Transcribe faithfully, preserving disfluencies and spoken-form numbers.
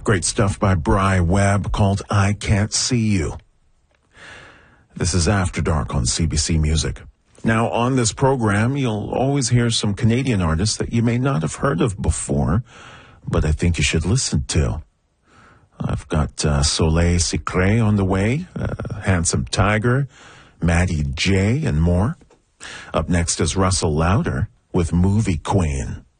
Great stuff by Bry Webb called I Can't See You. This is After Dark on C B C Music. Now, on this program, you'll always hear some Canadian artists that you may not have heard of before, but I think you should listen to. I've got uh, Soleil Secret on the way, uh, Handsome Tiger, Maddie J, and more. Up next is Russell Lauder with Movie Queen.